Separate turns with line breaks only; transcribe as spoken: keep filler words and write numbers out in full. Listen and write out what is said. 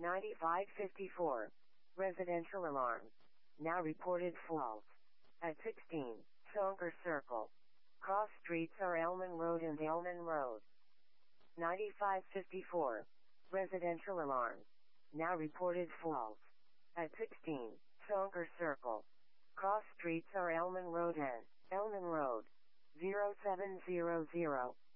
ninety-five fifty-four. Residential alarm. Now reported false. At sixteen, Sonker Circle. Cross streets are Elman Road and Elman Road. ninety-five fifty-four. Residential alarm. Now reported false. At sixteen, Sonker Circle. Cross streets are Elman Road and Elman Road. zero seven zero zero.